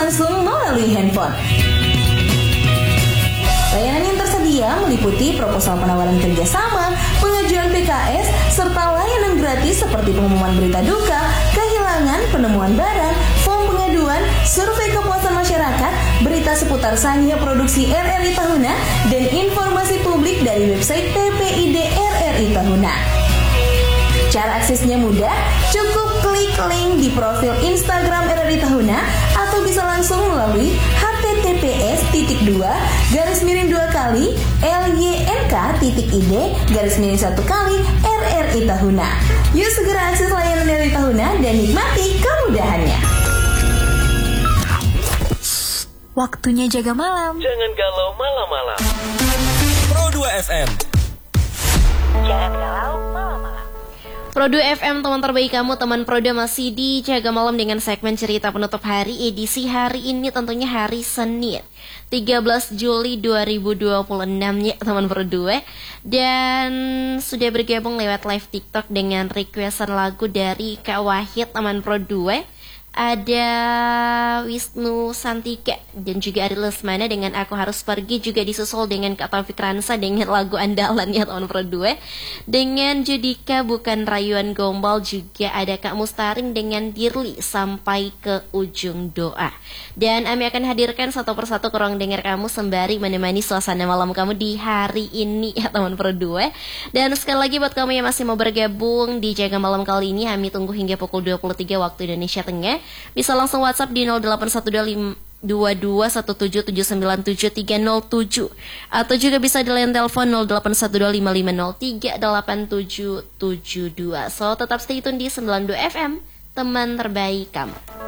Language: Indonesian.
langsung melalui handphone. Layanan yang tersedia meliputi proposal penawaran kerjasama, pengajuan PKS, serta layanan gratis seperti pengumuman berita duka, kehilangan, penemuan barang, form pengaduan, survei kepuasan masyarakat, berita seputar Sania Produksi RRI Tahuna, dan informasi publik dari website PPID RRI Tahuna. Cara aksesnya mudah, cukup klik link di profil Instagram RRI Tahuna atau bisa langsung melalui https://lyNK.id/1 RRI Tahuna. Yuk segera akses layanan RRI Tahuna dan nikmati kemudahannya. Waktunya jaga malam. Jangan galau malam-malam. Pro 2 FM. Jangan galau malam-malam. Pro 2 FM, teman terbaik kamu, teman Proda masih di Jaga Malam dengan segmen cerita penutup hari. Edisi hari ini tentunya hari Senin 13 Juli 2026 ya teman Pro 2. Dan sudah bergabung lewat live TikTok dengan requestan lagu dari Kak Wahid teman Pro 2. Ada Wisnu Santika dan juga ada Lesmana dengan Aku Harus Pergi, juga disusul dengan Kak Taufik Ransa dengan lagu andalan ya teman Pro 2. Dengan Judika Bukan Rayuan Gombal, juga ada Kak Mustaring dengan Dirli Sampai ke Ujung Doa. Dan Ami akan hadirkan satu persatu ke ruang dengar kamu sembari menemani suasana malam kamu di hari ini ya teman Pro 2. Dan sekali lagi buat kamu yang masih mau bergabung di Jaga Malam kali ini, Ami tunggu hingga pukul 23 waktu Indonesia Tengah. Bisa langsung WhatsApp di 0812517797 atau juga bisa di line telepon 081255038772. So tetap stay tune di 92 FM, teman terbaik kamu.